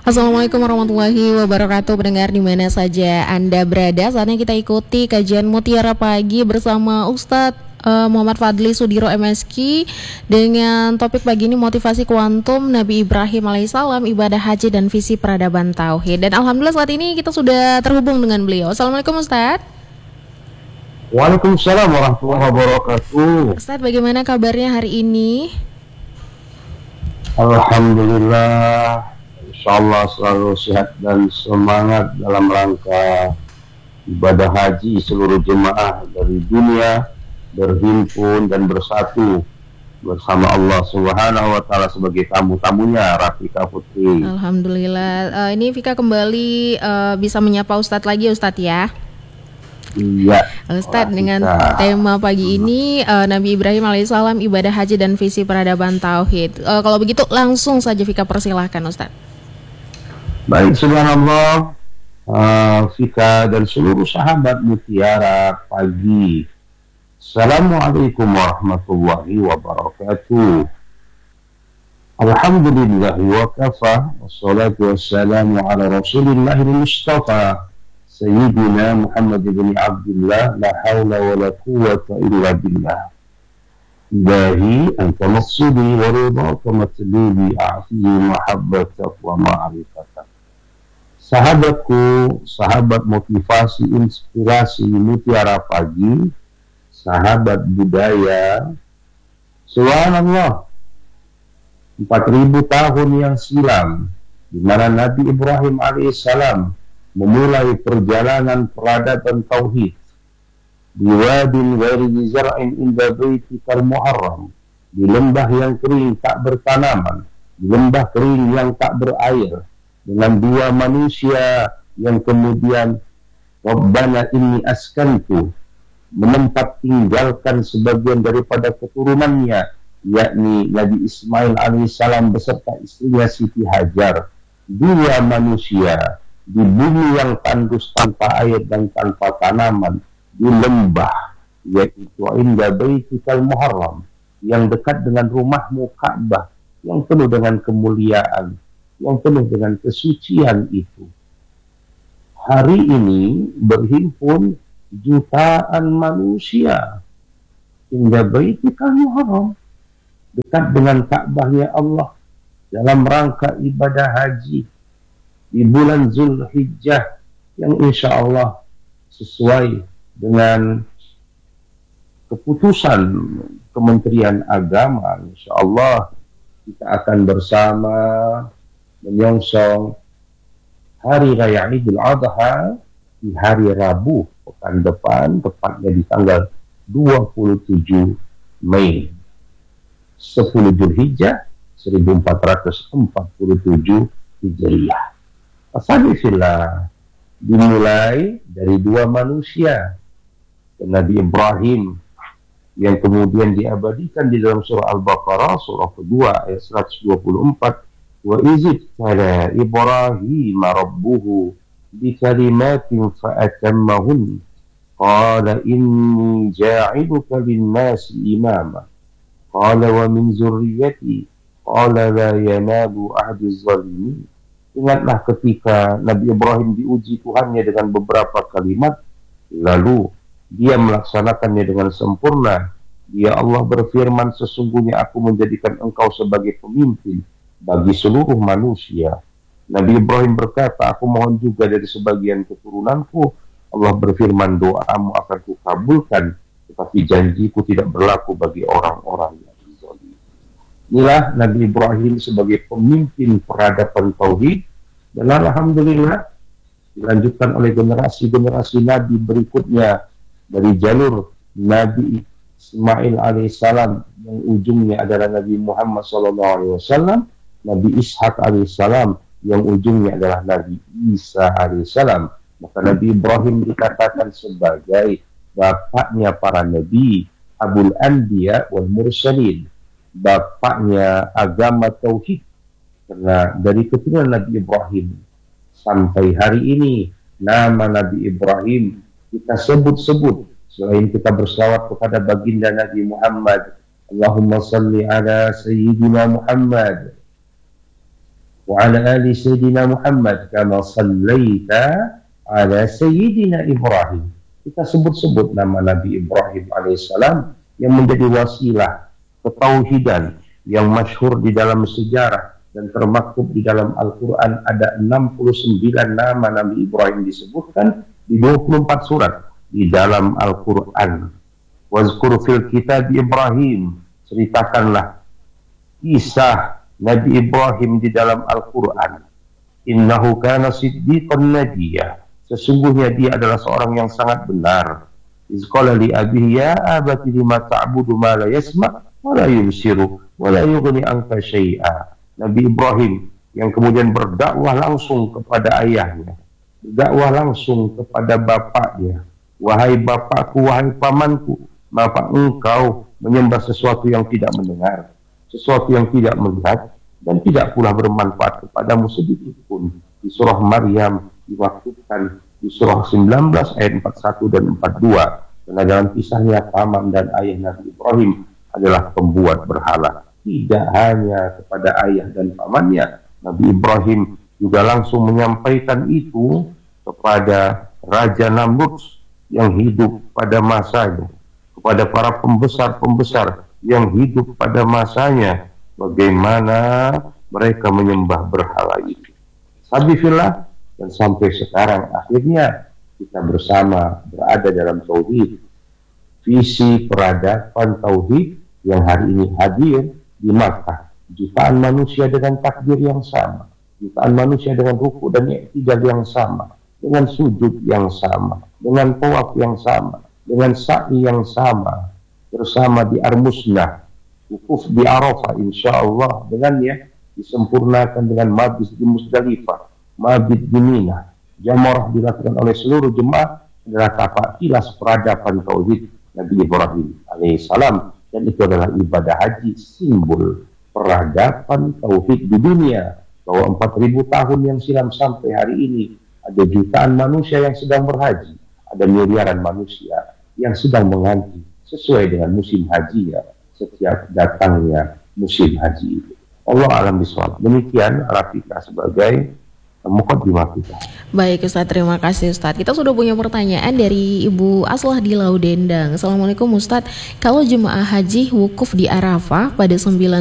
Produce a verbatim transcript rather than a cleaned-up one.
Assalamualaikum warahmatullahi wabarakatuh. Pendengar di mana saja Anda berada, saatnya kita ikuti kajian Mutiara Pagi bersama Ustadz uh, Muhammad Fadli Sudiro M Si dengan topik pagi ini motivasi kuantum Nabi Ibrahim alaihissalam, ibadah haji dan visi peradaban tauhid. Dan alhamdulillah saat ini kita sudah terhubung dengan beliau. Assalamualaikum Ustadz. Waalaikumsalam warahmatullahi wabarakatuh. Ustadz, bagaimana kabarnya hari ini? Alhamdulillah, insyaallah selalu sehat dan semangat dalam rangka ibadah haji. Seluruh jemaah dari dunia berhimpun dan bersatu bersama Allah Subhanahu wa taala sebagai tamu-tamunya. Rafika Putri, alhamdulillah. uh, Ini Vika kembali uh, bisa menyapa Ustadz lagi, Ustadz ya. Iya Ustadz, dengan tema pagi ini uh, Nabi Ibrahim alaihissalam, ibadah haji dan visi peradaban tauhid. uh, Kalau begitu langsung saja Vika persilahkan Ustadz. Baik, subhanallah, uh, Vika dan seluruh sahabat Mutiara Pagi, Assalamualaikum warahmatullahi wabarakatuh. Alhamdulillah wa kafa, wassalatu wassalamu ala rasulillahil mustafa Sayyidina Muhammad bin Abdullah, la hawla wa la quwwata illa billah. Ilahi anta maksudi wa ridhaka matlubi, a'fihi mahabbatak wa ma'rifatak. Sahabatku, sahabat motivasi, inspirasi Mutiara Pagi, sahabat budaya, subhanallah, empat ribu tahun yang silam, di mana Nabi Ibrahim alaihissalam memulai perjalanan peradaban tauhid di wadin ghairi zar'in inda baitikal muharram, di lembah yang kering tak bertanaman, di lembah kering yang tak berair, dengan dua manusia yang kemudian Rabbana inni askantu, menempat tinggalkan sebagian daripada keturunannya, yakni Nabi Ismail alaihissalam beserta istrinya Siti Hajar. Dua manusia di bumi yang tandus tanpa air dan tanpa tanaman, di lembah, yaitu inda baitikal muharram, yang dekat dengan rumahmu Ka'bah, yang penuh dengan kemuliaan, yang penuh dengan kesucian itu. Hari ini berhimpun jutaan manusia inda baitikal muharram, dekat dengan Ka'bahnya Allah, dalam rangka ibadah haji di bulan Zulhijjah, yang insya Allah sesuai dengan keputusan Kementerian Agama. Insya Allah kita akan bersama menyongsong Hari Raya Idul Adha di hari Rabu pekan depan, tepatnya di tanggal dua puluh tujuh Mei sepuluh Zulhijjah seribu empat ratus empat puluh tujuh Hijriah. Ashabifillah, dimulai dari dua manusia, Nabi Ibrahim, yang kemudian diabadikan di dalam surah Al-Baqarah, surah kedua ayat seratus dua puluh empat, wa izid kala Ibrahim rabbuhu bi kalimatin fa'atammahun qala inni ja'iluka lin-nasi imama qala wa min zurriyyati qala la yanalu ahdi zalimin. Ingatlah ketika Nabi Ibrahim diuji Tuhannya dengan beberapa kalimat, lalu dia melaksanakannya dengan sempurna. Dia Allah berfirman, sesungguhnya aku menjadikan engkau sebagai pemimpin bagi seluruh manusia. Nabi Ibrahim berkata, aku mohon juga dari sebagian keturunanku. Allah berfirman, doamu akan kukabulkan, tetapi janjiku tidak berlaku bagi orang-orang yang zalim. Inilah Nabi Ibrahim sebagai pemimpin peradaban tauhid, dan alhamdulillah dilanjutkan oleh generasi-generasi Nabi berikutnya dari jalur Nabi Ismail alaihissalam, yang ujungnya adalah Nabi Muhammad sallallahu alaihi wasallam, Nabi Ishaq alaihissalam, yang ujungnya adalah Nabi Isa alaihissalam. Maka Nabi Ibrahim dikatakan sebagai bapaknya para nabi, Abul Anbiya wal Mursalin, bapaknya agama tauhid. Karena dari keturunan Nabi Ibrahim sampai hari ini nama Nabi Ibrahim kita sebut-sebut, selain kita berselawat kepada baginda Nabi Muhammad, Allahumma salli ala Sayyidina Muhammad, wa ala ali sayyidina Muhammad kama sallaita ala sayyidina Ibrahim. Kita sebut-sebut nama Nabi Ibrahim alaihissalam yang menjadi wasilah ketauhidan yang masyhur di dalam sejarah dan termaktub di dalam Al-Quran. Ada enam puluh sembilan nama Nabi Ibrahim disebutkan di dua puluh empat surat di dalam Al-Quran. Wazkur fil kitab Ibrahim, ceritakanlah kisah Nabi Ibrahim di dalam Al-Quran. Innahu kana siddiqan nabiyya, sesungguhnya dia adalah seorang yang sangat benar. Izqala li abihi ya abati lima ta'budu ma la yasma' wa la yubsiru wa la yughni anka syai'a. Nabi Ibrahim yang kemudian berdakwah langsung kepada ayahnya, berdakwah langsung kepada bapaknya. Wahai bapakku, wahai pamanku, maka engkau menyembah sesuatu yang tidak mendengar, sesuatu yang tidak melihat, dan tidak pula bermanfaat kepadamu sedikit pun. Di surah Maryam diwaktukan di surah sembilan belas ayat empat puluh satu dan empat puluh dua. Karena dalam kisahnya paman dan ayah Nabi Ibrahim adalah pembuat berhala. Tidak hanya kepada ayah dan pamannya, Nabi Ibrahim juga langsung menyampaikan itu kepada Raja Namrud yang hidup pada masanya, kepada para pembesar-pembesar yang hidup pada masanya, bagaimana mereka menyembah berhala itu. Sabifillah, dan sampai sekarang akhirnya kita bersama berada dalam tauhid, visi peradaban tauhid yang hari ini hadir di Makkah. Jutaan manusia dengan takbir yang sama, jutaan manusia dengan ruku dan i'tidal yang sama, dengan sujud yang sama, dengan tawaf yang sama, dengan sa'i yang sama, bersama di Armusnah, wukuf di Arafah insyaallah, dengannya disempurnakan dengan mabit di Musdalifah, mabit di Mina. Jamarah dilakukan oleh seluruh jemaah adalah tapak-tilas peradaban tauhid Nabi Ibrahim alaihissalam, dan itu adalah ibadah haji, simbol peradaban tauhid di dunia. Bahwa empat ribu tahun yang silam sampai hari ini ada jutaan manusia yang sedang berhaji, ada miliaran manusia yang sedang mengantri sesuai dengan musim haji ya, setiap datangnya musim haji itu. Allah alam bisawab. Demikian Rafika sebagai mukaddimah kita. Baik Ustaz, terima kasih Ustaz. Kita sudah punya pertanyaan dari Ibu Aslah di Laudendang. Assalamualaikum Ustaz, kalau jemaah haji wukuf di Arafah pada sembilan